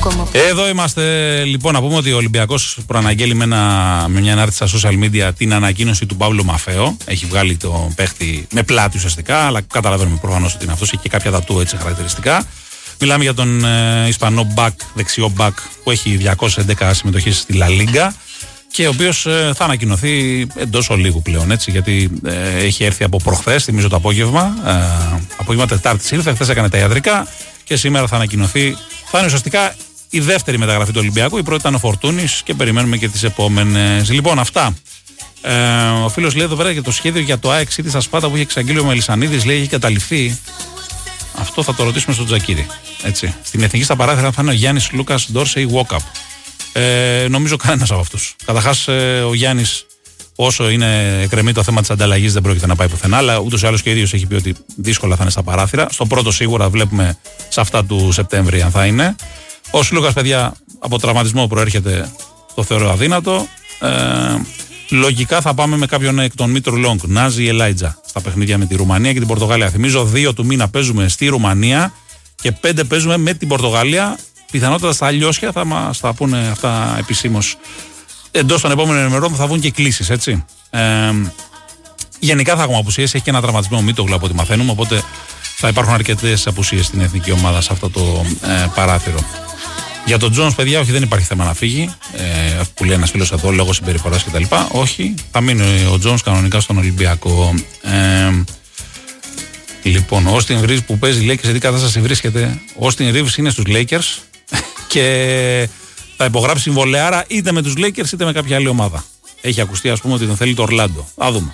Εδώ είμαστε. Λοιπόν, να πούμε ότι ο Ολυμπιακός προαναγγέλει με μια ανάρτηση στα social media την ανακοίνωση του Παύλο Μαφαίο. Έχει βγάλει τον παίχτη με πλάτη ουσιαστικά, αλλά καταλαβαίνουμε προφανώς ότι είναι αυτός. Έχει και κάποια τατού έτσι χαρακτηριστικά. Μιλάμε για τον Ισπανό μπακ, δεξιό μπακ, που έχει 211 συμμετοχές στη Λα Λίγκα και ο οποίος θα ανακοινωθεί εντός ολίγου πλέον, έτσι, γιατί έχει έρθει από προχθές, θυμίζω το απόγευμα Τετάρτης ήρθε, χθες έκανε τα ιατρικά και σήμερα θα ανακοινωθεί. Θα είναι ουσιαστικά η δεύτερη μεταγραφή του Ολυμπιακού. Η πρώτη ήταν ο Φορτούνης και περιμένουμε και τις επόμενες. Λοιπόν, αυτά. Ο φίλος λέει εδώ πέρα για το σχέδιο για το ΑΕΚ της Ασπάτα που είχε εξαγγείλει ο Μελισσανίδης, λέει έχει καταληφθεί. Αυτό θα το ρωτήσουμε στον Τζακίρη. Έτσι. Στην εθνική στα παράθυρα θα είναι ο Γιάννης, Λούκας, Ντόρσεϊ, Walkup. Νομίζω κανένας από αυτούς. Καταρχάς, ο Γιάννης, όσο είναι εκκρεμή το θέμα της ανταλλαγής, δεν πρόκειται να πάει πουθενά. Αλλά ούτως ή άλλως και ο ίδιος έχει πει ότι δύσκολα θα είναι στα παράθυρα. Στο πρώτο σίγουρα βλέπουμε σε αυτά του Σεπτέμβρη αν θα είναι. Ο Λούκας, παιδιά, από τραυματισμό προέρχεται, το θεωρώ αδύνατο. Λογικά θα πάμε με κάποιον εκ των Μήτρου Λόγκ, Νάζι ή Ελάιτζα, στα παιχνίδια με τη Ρουμανία και την Πορτογαλία. Θυμίζω 2 του μήνα παίζουμε στη Ρουμανία και 5 παίζουμε με την Πορτογαλία. Πιθανότατα στα Λιώσια θα μας τα πούνε αυτά επισήμως. Εντός των επόμενων ημερών θα βγουν και κλήσεις, έτσι. Γενικά θα έχουμε απουσίες. Έχει και ένα τραυματισμό ο Μίτογλου από ό,τι μαθαίνουμε. Οπότε θα υπάρχουν αρκετές απουσίες στην εθνική ομάδα σε αυτό το παράθυρο. Για τον Τζόνς, παιδιά, όχι, δεν υπάρχει θέμα να φύγει. Που λέει ένας φίλος εδώ λόγω συμπεριφοράς κτλ. Όχι, θα μείνει ο Τζόνς κανονικά στον Ολυμπιακό. Λοιπόν, ο Όστιν Ρίβς που παίζει Lakers, σε τι κατάσταση βρίσκεται? Ο Όστιν Ρίβς είναι στους Lakers και θα υπογράψει συμβολεάρα είτε με τους Lakers είτε με κάποια άλλη ομάδα. Έχει ακουστεί, ας πούμε, ότι τον θέλει το Ορλάντο. Θα δούμε.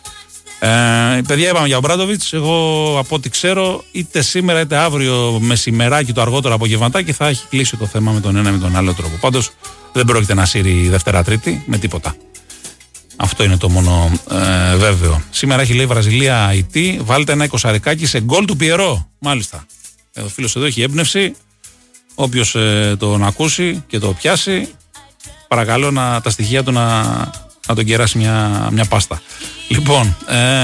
Παιδιά, είπαμε για ο Μπράντοβιτς. Εγώ από ό,τι ξέρω, είτε σήμερα είτε αύριο μεσημεράκι το αργότερο απογευματάκι θα έχει κλείσει το θέμα με τον ένα με τον άλλο τρόπο. Πάντως δεν πρόκειται να σύρει Δευτέρα-Τρίτη με τίποτα. Αυτό είναι το μόνο βέβαιο. Σήμερα έχει, λέει, Βραζιλία IT. Βάλτε ένα 20 σε γκολ του Πιερό. Μάλιστα. Ο φίλος εδώ έχει έμπνευση. Όποιος τον ακούσει και το πιάσει, παρακαλώ τα στοιχεία του να τον κεράσει μια πάστα. Λοιπόν,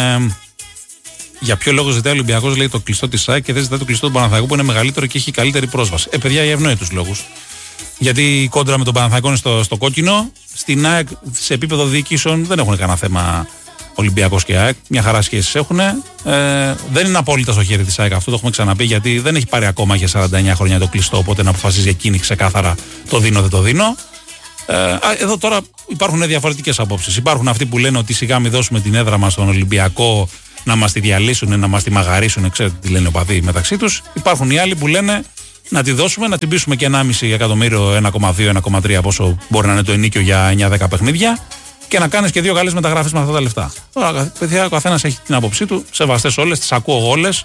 για ποιο λόγο ζητάει ο Ολυμπιακός, λέει, το κλειστό της ΑΕΚ και δεν ζητάει το κλειστό του Παναθηναϊκού που είναι μεγαλύτερο και έχει καλύτερη πρόσβαση? Παιδιά, για ευνόητους λόγους. Γιατί η κόντρα με τον Παναθηναϊκό είναι στο κόκκινο. Στην ΑΕΚ, σε επίπεδο διοικήσεων, δεν έχουν κανένα θέμα Ολυμπιακός και ΑΕΚ. Μια χαρά σχέσεις έχουν. Δεν είναι απόλυτα στο χέρι της ΑΕΚ αυτό, το έχουμε ξαναπεί, γιατί δεν έχει πάρει ακόμα για 49 χρόνια το κλειστό. Οπότε να αποφασίζει εκείνη ξεκάθαρα το δίνω, δεν το δίνω. Εδώ τώρα υπάρχουν διαφορετικές απόψεις. Υπάρχουν αυτοί που λένε ότι σιγά μην δώσουμε την έδρα μας στον Ολυμπιακό να μας τη διαλύσουν, να μας τη μαγαρίσουν, ξέρετε τι λένε οι οπαδοί μεταξύ τους. Υπάρχουν οι άλλοι που λένε να τη δώσουμε, να την πείσουμε και 1,5 εκατομμύριο, 1,2, 1,3 πόσο μπορεί να είναι το ενίκιο για 9-10 παιχνίδια και να κάνεις και 2 καλές μεταγραφές με αυτά τα λεφτά. Τώρα, παιδιά, ο καθένας έχει την άποψή του, σεβαστές όλες, τις ακούω όλες.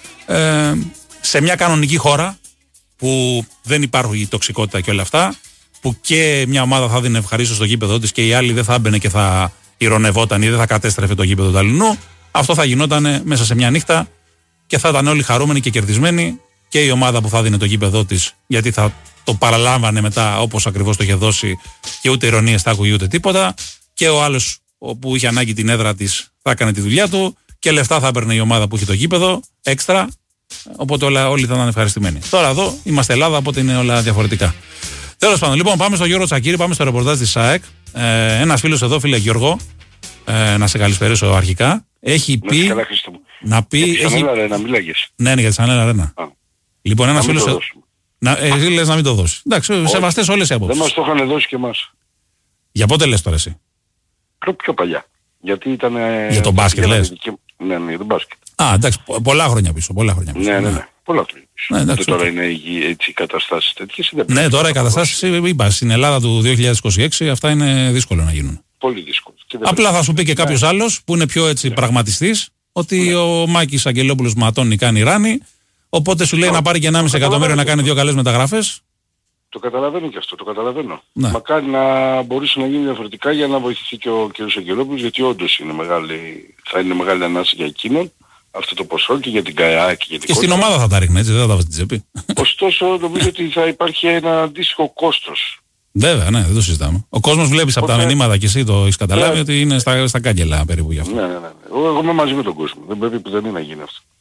Σε μια κανονική χώρα που δεν υπάρχει η τοξικότητα και όλα αυτά, που και μια ομάδα θα δίνει ευχαρίστως στο γήπεδο της και η άλλη δεν θα έμπαινε και θα ηρωνευόταν ή δεν θα κατέστρεφε το γήπεδο του αλληνού, αυτό θα γινόταν μέσα σε μια νύχτα και θα ήταν όλοι χαρούμενοι και κερδισμένοι, και η ομάδα που θα δίνει το γήπεδο της, γιατί θα το παραλάμβανε μετά όπως ακριβώς το είχε δώσει και ούτε ηρωνίες θα άκουγε ούτε τίποτα, και ο άλλος που είχε ανάγκη την έδρα της θα έκανε τη δουλειά του και λεφτά θα έπαιρνε η ομάδα που είχε το γήπεδο έξτρα, οπότε όλοι θα ήταν ευχαριστημένοι. Τώρα εδώ είμαστε Ελλάδα, οπότε είναι όλα διαφορετικά. Τέλος πάντων, λοιπόν, πάμε στο Γιώργο Τσακίρη, πάμε στο ρεπορτάζ της ΑΕΚ. Ένας φίλος εδώ, φίλε Γιώργο, να σε καλησπερίσω αρχικά. Έχει πει. Καλά, να πει. Για τη Σανέλα Αρένα, μιλάγες. Ναι, για τη Σανέλα Αρένα. Λοιπόν, ένας φίλος. Εσύ λες να μην το δώσει. Εντάξει, σεβαστές όλες οι απόψεις. Δεν μας το είχαν δώσει και εμάς. Για πότε λες τώρα εσύ? Πιο παλιά. Γιατί ήταν. Για τον μπάσκετ λες? Ναι, για τον μπάσκετ. Α, εντάξει, πολλά χρόνια πίσω. Ναι. Πολλά χρόνια πίσω. Ναι, και τώρα είναι έτσι οι καταστάσεις τέτοιες. Ναι, τώρα οι καταστάσεις, είπα, στην Ελλάδα του 2026 αυτά είναι δύσκολο να γίνουν. Πολύ δύσκολο. Απλά θα σου πει και κάποιος άλλος που είναι πιο έτσι πραγματιστής, ότι ο Μάκης Αγγελόπουλος ματώνει, κάνει ράνι, οπότε σου λέει να πάρει και 1,5 εκατομμύριο να κάνει 2 καλές μεταγραφές. Το καταλαβαίνω και αυτό, το καταλαβαίνω. Ναι. Μακάρι να μπορούσε να γίνει διαφορετικά για να βοηθηθεί και ο κ. Αγγελόπουλος, γιατί όντως θα είναι μεγάλη ανάσα για εκείνον αυτό το ποσό και για την ΚΑΕΑ και για την. Και στην ομάδα θα τα ρίχνει, έτσι, δεν θα τα βάζει στην τσέπη. Ωστόσο, νομίζω ότι θα υπάρχει ένα αντίστοιχο κόστος. Βέβαια, ναι, δεν το συζητάμε. Ο κόσμος βλέπεις από τα μηνύματα και εσύ το έχεις καταλάβει ότι είναι στα κάγκελα περίπου γι' αυτό. Ναι. Εγώ είμαι μαζί με τον κόσμο. Δεν πρέπει που δεν είναι να γίνει αυτό.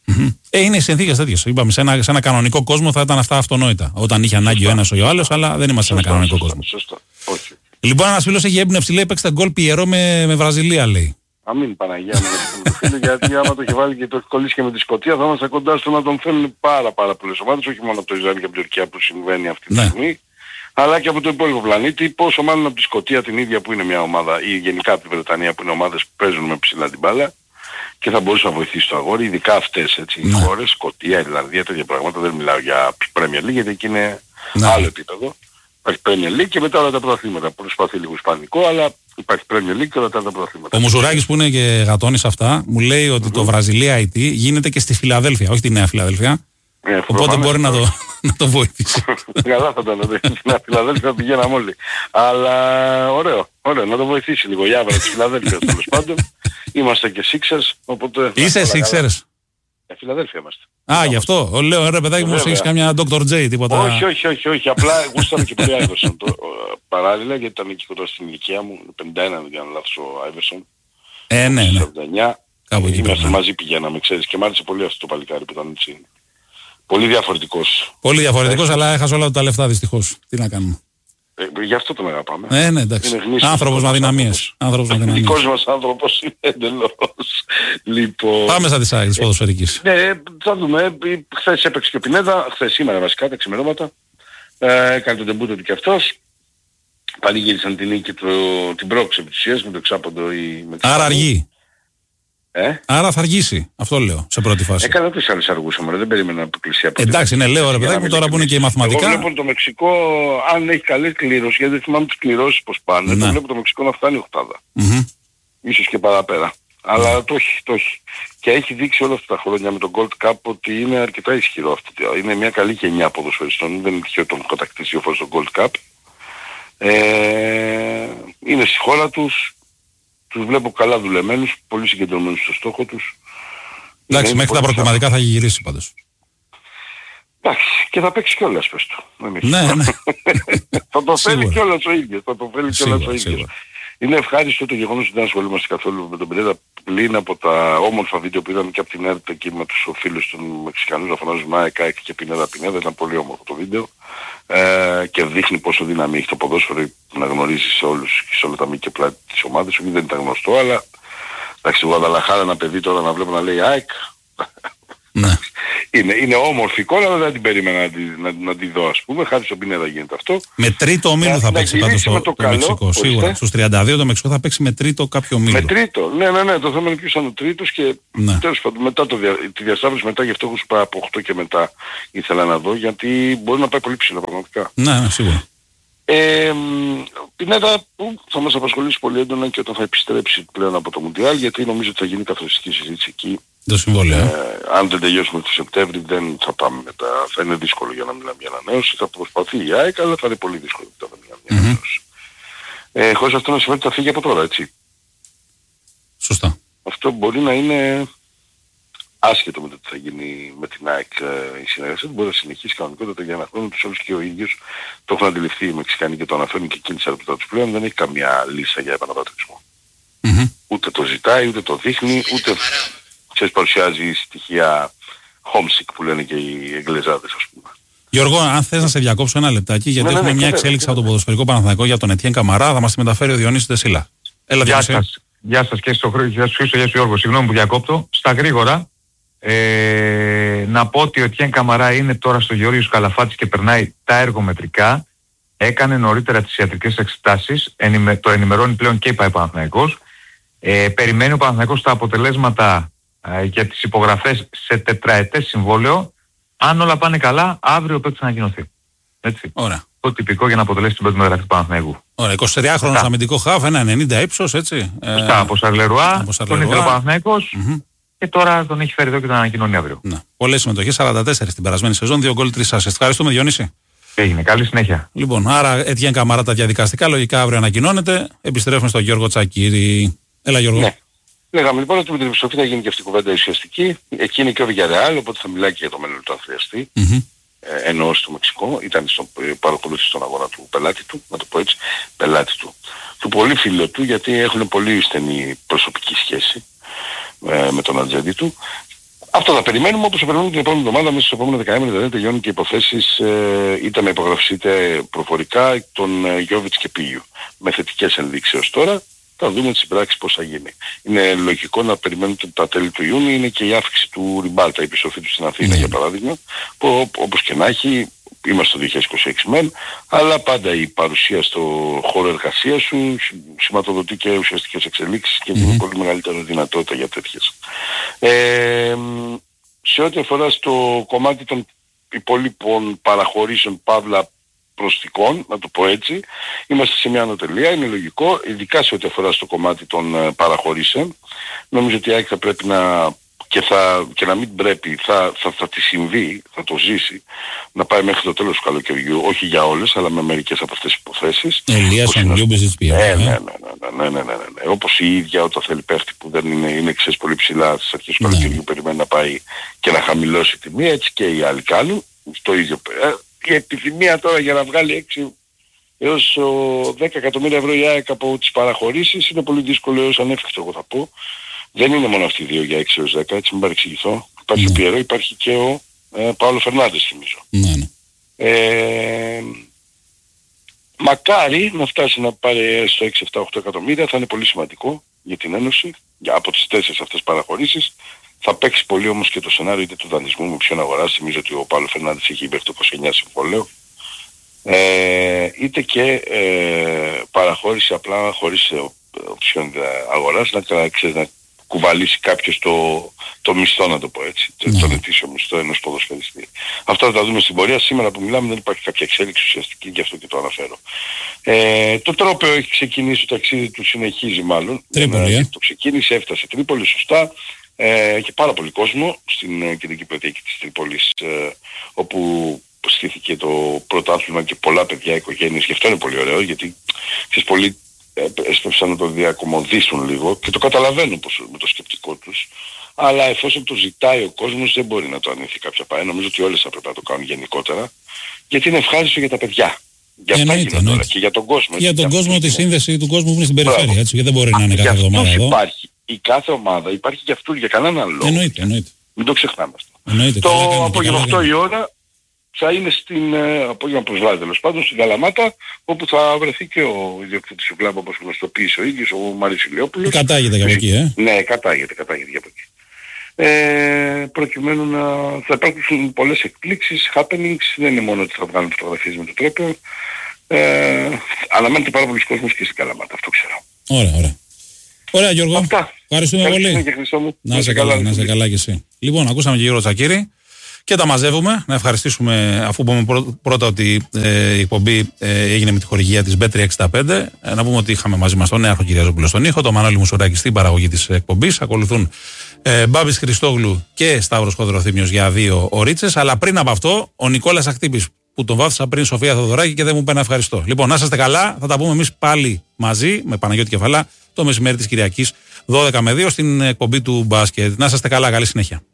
Είναι οι συνθήκες τέτοιες. Είπαμε, σε ένα κανονικό κόσμο θα ήταν αυτά αυτονόητα. Όταν είχε ανάγκη ο ένας ή ο άλλος, αλλά δεν είμαστε σε ένα κανονικό κόσμο. Σωστά. Όχι. Λοιπόν, ένας φίλος έχει έμπνευση, λέει, παίξτε γκολ Πιερό με Βραζιλία, λέει. Αμήν Παναγία μου, γιατί άμα το έχει βάλει και το έχει κολλήσει και με τη Σκωτία θα είμαστε κοντά στο να τον θέλουν πάρα πολλές ομάδες, όχι μόνο από το Ισραήλ και από την Τουρκία που συμβαίνει αυτή τη στιγμή, αλλά και από το υπόλοιπο πλανήτη, πόσο μάλλον από τη Σκωτία την ίδια που είναι μια ομάδα, ή γενικά από τη Βρετανία που είναι ομάδες που παίζουν με ψηλά την μπάλα και θα μπορούσε να βοηθήσει το αγόρι, ειδικά αυτές οι χώρες, Σκωτία, Ιρλανδία, τέτοια πράγματα, δεν μιλάω για Premier League γιατί εκεί είναι άλλο επίπεδο. Υπάρχει Premier League και μετά όλα τα πρωταθλήματα. Προσπαθεί λίγο ισπανικό, αλλά υπάρχει Premier League και όλα τα πρωταθλήματα. Ο Μουζουράκης που είναι και γατώνης αυτά, μου λέει ότι το Βραζιλία IT γίνεται και στη Φιλαδέλφια, όχι τη Νέα Φιλαδέλφια. Οπότε μπορεί να το βοηθήσει. Καλά θα ήταν, στην Φιλαδέλφια πηγαίναμε όλοι. Αλλά ωραίο, να το βοηθήσει λίγο. Η άβρα της Φιλαδέλφιας τέλος πάντων. Είμαστε και Sixers, οπότε... Είσαι Sixers. Φιλαδέλφια είμαστε. Γι' αυτό. Λέω ρε παιδάκι μου, έχεις κάμια Dr. J, τίποτα. Όχι. Απλά γούσταμε και πολύ Άιβερσον. Παράλληλα, γιατί ήταν εκεί κοντά στην ηλικία μου. 51, δεν κάνω λάθος ο Άιβερσον. Ναι. 49. Είμαστε μαζί πηγαίναμε, ξέρεις. Και μ' άρεσε πολύ αυτό το παλικάρι που ήταν έτσι. Πολύ διαφορετικός. Πολύ διαφορετικός, αλλά έχασε όλα τα λεφτά δυστυχώς. Τι να κάνουμε. Γι' αυτό τον αγαπάμε. Ναι, εντάξει. Άνθρωπος με αδυναμίες. Δικός μας άνθρωπος είναι εντελώς. Λοιπόν... Πάμε στα της ποδοσφαιρικής. Ναι, θα δούμε. Χθες έπαιξε και ο Πινέδα, σήμερα βασικά, τα ξημερώματα. Έκανε τον τεμπούτο του και αυτός. Πάλι γύρισαν την νίκη την πρόκληση επί της ουσίας με το εξάποντο ή με Άρα αργεί. Άρα θα αργήσει. Αυτό λέω σε πρώτη φάση. Έκανε ό,τι άλλες αργούσαμε. Δεν περίμενα να πλησιάσει από εντάξει, ναι, λέω ρε παιδάκι μου τώρα που είναι και οι μαθηματικά. Εγώ βλέπω το Μεξικό, αν έχει καλή κλήρωση, γιατί δεν θυμάμαι τις κληρώσεις πως πάνε, το βλέπω το Μεξικό να φτάνει οχτάδα. Ίσως και παραπέρα. Αλλά το έχει. Και έχει δείξει όλα αυτά τα χρόνια με τον Gold Cup ότι είναι αρκετά ισχυρό αυτό. Είναι μια καλή γενιά ποδοσφαιριστών. Δεν είναι τυχαίο ότι τον κατακτήσει ο φορές τον Gold Cup. Είναι στη χώρα τους. Τους βλέπω καλά δουλεμένους, πολύ συγκεντρωμένους στο στόχο τους. Εντάξει, μέχρι τα προκριματικά θα γυρίσει πάντως. Εντάξει, και θα παίξει κιόλας πες του. Ναι. Θα το φέρει κιόλας ο ίδιος. Είναι ευχάριστο το γεγονός ότι δεν ασχολούμαστε καθόλου με τον Πινέδα πλην από τα όμορφα βίντεο που είδαμε και από την ΕΡΤ εκεί με τους φίλους των Μεξικανούς να φωνάζουν Μάικα και Πινέδα. Ήταν πολύ όμορφο το βίντεο και δείχνει πόσο δύναμη έχει το ποδόσφαιρο να γνωρίζει σε όλους και σε όλα τα μήκη και πλάτη της ομάδας. Όχι δεν ήταν γνωστό, αλλά εντάξει, εγώ Γουαδαλαχάρα ένα παιδί τώρα να βλέπω να λέει ΑΕΚ. Ναι. Είναι όμορφη εικόνα, αλλά δεν την περίμενα να τη δω, ας πούμε. Χάρη στον Πινέδα γίνεται αυτό. Με τρίτο ομίλο θα παίξει πάντως το Μεξικό. Σίγουρα. Στους 32 το Μεξικό θα παίξει με τρίτο κάποιο ομίλο. Με τρίτο. Ναι. Το θέμα είναι ποιος ήταν ο τρίτος και τέλος πάντων μετά τη διασταύρωση μετά γι' αυτό έχω σου πάει από 8 και μετά ήθελα να δω γιατί μπορεί να πάει πολύ ψηλά πραγματικά. Ναι, σίγουρα. Πινέδα που θα μας απασχολήσει πολύ έντονα και όταν θα επιστρέψει πλέον από το Μουντιάλ γιατί νομίζω ότι θα γίνει καθοριστική συζήτηση εκεί. Το συμβόλαιο. Αν δεν τελειώσουμε το Σεπτέμβρη δεν θα πάμε μετά. Θα είναι δύσκολο για να μιλάμε για ανανέωση. Θα προσπαθεί η ΑΕΚ αλλά θα είναι πολύ δύσκολο μετά να μιλάμε για ανανέωση. Χωρίς αυτό να σημαίνει ότι θα φύγει από τώρα, έτσι. Σωστά. Αυτό μπορεί να είναι άσχετο με το τι θα γίνει με την ΑΕΚ η συνεργασία του. Μπορεί να συνεχίσει κανονικότατα για ένα χρόνο τους όλους και ο ίδιος το έχουν αντιληφθεί οι Μεξικανοί και το αναφέρουν και εκείνοι στις αρπιτά τους πλέον. Δεν έχει καμία λύση για επαναπατρισμό. Ούτε το ζητάει, ούτε το δείχνει, ούτε παρουσιάζει στοιχεία homesick που λένε και οι Εγγλεζάδες, ας πούμε. Γιώργο, αν θες να σε διακόψω ένα λεπτάκι, γιατί έχουμε μια εξέλιξη από το ποδοσφαιρικό Παναθηναϊκό για τον Ετιέν Καμαρά, θα μας τη μεταφέρει ο Διονύσης Δεσίλα. Έλα, Διονύση. Γεια σας και στο Χρήστο, γεια σου Γιώργο, συγγνώμη που διακόπτω. Στα γρήγορα, να πω ότι ο Ετιέν Καμαρά είναι τώρα στο Γεώργιος Καλαφάτης και περνάει τα εργομετρικά. Έκανε νωρίτερα τις ιατρικές εξετάσεις, το ενημερώνει πλέον και η Παναθηναϊκός. Περιμένει ο Παναθηναϊκός τα αποτελέσματα για τις υπογραφές σε τετραετές συμβόλαιο. Αν όλα πάνε καλά, αύριο ο παίκτης θα ανακοινωθεί. Έτσι. Ωραία. Το τυπικό για να αποτελέσει την πρώτη μεταγραφή του Παναθηναϊκού. Ωραία. 23χρονος αμυντικό χαφ, 1,90 ύψος, έτσι. Σωστά, από Σαρλερουά, τον ήθελε ο Παναθηναϊκός και τώρα τον έχει φέρει εδώ και τον ανακοινώνει αύριο. Ναι. Πολλές συμμετοχές, 44 την περασμένη σεζόν, 2 γκολ, 3 assist. Ευχαριστούμε, Διονύση. Έγινε, καλή συνέχεια. Λοιπόν, άρα Ετιέν Καμαρά τα διαδικαστικά, λογικά αύριο ανακοινώνεται. Επιστρέφουμε στον Γιώργο Τσακίρη. Έλα, Γιώργο. Ναι. Λέγαμε λοιπόν ότι με την επιστροφή θα γίνει και αυτή η κουβέντα ουσιαστική. Εκεί είναι και ο Villarreal, οπότε θα μιλάει και για το μέλλον του αν χρειαστεί. Εννοώ στο Μεξικό, ήταν παρακολούθηση στον αγώνα του πελάτη του, να το πω έτσι, πελάτη του. Του πολύ φίλο του, γιατί έχουν πολύ στενή προσωπική σχέση με τον ατζέντη του. Αυτό θα περιμένουμε, όπως θα περιμένουμε την επόμενη εβδομάδα, μέσα στις επόμενες 10 ημέρες, δηλαδή τελειώνουν και οι υποθέσεις είτε με υπογραφή είτε προφορικά των Γιόβιτς και Πίγιου. Με θετικές ενδείξεις ως τώρα, θα δούμε τις συμπράξεις πώς θα γίνει. Είναι λογικό να περιμένουμε τα τέλη του Ιούνιου, είναι και η αύξηση του Ριμπάλτα, η επιστροφή του στην Αθήνα για παράδειγμα, που όπως και να έχει, είμαστε το 2026 μεν, αλλά πάντα η παρουσία στο χώρο εργασίας σου σηματοδοτεί και ουσιαστικές εξελίξεις και δίνει πολύ μεγαλύτερη δυνατότητα για τέτοιες. Σε ό,τι αφορά στο κομμάτι των υπόλοιπων παραχωρήσεων παύλα προσθηκών, να το πω έτσι, είμαστε σε μια ανωτελεία, είναι λογικό, ειδικά σε ό,τι αφορά στο κομμάτι των παραχωρήσεων. Νομίζω ότι η ΑΕΚ θα πρέπει να, και να μην πρέπει, θα τη συμβεί, θα το ζήσει, να πάει μέχρι το τέλος του καλοκαιριού, όχι για όλες, αλλά με μερικές από αυτές τις υποθέσεις. Ναι. Όπως η ίδια όταν θέλει παίχτη που δεν είναι ξέρεις πολύ ψηλά στις αρχές του καλοκαιριού, περιμένει να πάει και να χαμηλώσει τιμή, έτσι και οι άλλοι κάνουν, το ίδιο. Η επιθυμία τώρα για να βγάλει 6 έως 10 εκατομμύρια ευρώ η ΑΕΚ από τις παραχωρήσεις είναι πολύ δύσκολο έως ανέφικτο, εγώ θα πω. Δεν είναι μόνο αυτοί οι δύο για 6 έως 10, έτσι μην παρεξηγηθώ. Υπάρχει ο Πιερό, υπάρχει και ο Παύλο Φερνάντες θυμίζω. Μακάρι να φτάσει να πάρει στο 6, 7, 8 εκατομμύρια, θα είναι πολύ σημαντικό για την Ένωση, από τις 4 αυτές παραχωρήσεις. Θα παίξει πολύ όμως και το σενάριο είτε του δανεισμού με ποιον αγοράσει. Νομίζω ότι ο Παύλο Φερνάντες έχει μέχρι το 29 συμβόλαιο. Είτε και παραχώρηση απλά χωρίς οψιόν αγοράς, να κουβαλήσει κάποιος το μισθό, να το πω έτσι, τον ετήσιο μισθό ενός ποδοσφαιριστή. Αυτά θα τα δούμε στην πορεία. Σήμερα που μιλάμε δεν υπάρχει κάποια εξέλιξη ουσιαστική, γι' αυτό και το αναφέρω. Το Τρόπαιο έχει ξεκινήσει, το ταξίδι του συνεχίζει μάλλον. Τρίπολη, το ξεκίνησε, έφτασε Τρίπολη, σωστά. Έχει πάρα πολύ κόσμο στην κεντρική πλατεία της Τρίπολης, όπου στήθηκε το πρωτάθλημα και πολλά παιδιά, οικογένειες, και αυτό είναι πολύ ωραίο, γιατί ξέρεις, πολλοί έστρεψαν να το διακομωδήσουν λίγο και το καταλαβαίνουν με το σκεπτικό τους, αλλά εφόσον το ζητάει ο κόσμος δεν μπορεί να το αρνηθεί κάποια πάει. Νομίζω ότι όλες θα πρέπει να το κάνουν γενικότερα, γιατί είναι ευχάριστο για τα παιδιά. Για αυτά γίνεται τώρα και για τον κόσμο. Για τον κόσμο, τη σύνδεση του κόσμου που είναι στην περιφέρεια, έτσι, γιατί δεν μπορεί να είναι κάθε εβδομάδα εδώ. Υπάρχει. Η κάθε ομάδα υπάρχει για αυτούς, για κανέναν λόγο. Εννοείται. Μην το ξεχνάμε αυτό. Το απόγευμα 8 η ώρα θα είναι στην απόγευμα προσβάλλει τέλος πάντων στην Καλαμάτα, όπου θα βρεθεί και ο ιδιοκτήτης του κλαμπ, όπως γνωστοποίησε ο ίδιος, ο Μάρης Ηλιόπουλος. Κατάγεται για από εκεί, Ναι, κατάγεται για από εκεί. Προκειμένου να θα υπάρχουν πολλές εκπλήξεις, happenings, δεν είναι μόνο ότι θα βγάλουν φωτογραφίες με το Τρόπαιο. Αναμένεται πάρα πολλοί κόσμος και στην Καλαμάτα, αυτό ξέρω. Ωραία Γιώργο, αυτά. Ευχαριστούμε πολύ. Να είσαι καλά κι εσύ. Λοιπόν, ακούσαμε και Γιώργο Τσακίρη και τα μαζεύουμε. Να ευχαριστήσουμε, αφού πούμε πρώτα ότι η εκπομπή έγινε με τη χορηγία της Bet365, να πούμε ότι είχαμε μαζί μας τον Νέαρχο Κυριαζόπουλο στον ήχο, τον Μανώλη Μουσουράκη στην παραγωγή της εκπομπής. Ακολουθούν Μπάμπης Χριστόγλου και Σταύρος Κοδροθύμιος για 2 ωρίτσες. Αλλά πριν από αυτό, ο Νικόλας Ακτύπης, που τον βάφτισα πριν Σοφία Θοδωράκη και δεν μου πένα ευχαριστώ. Λοιπόν, να είστε καλά. Θα τα πούμε εμείς πάλι μαζί με Παναγιώτη Κεφαλά το μεσημέρι της Κυριακής 12 με 2 στην εκπομπή του μπάσκετ. Να είστε καλά, καλή συνέχεια.